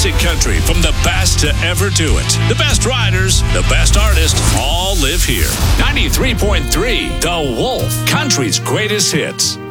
classic country from the best to ever do it. The best riders, the best artists, all live here. 93.3 The Wolf, country's greatest hits.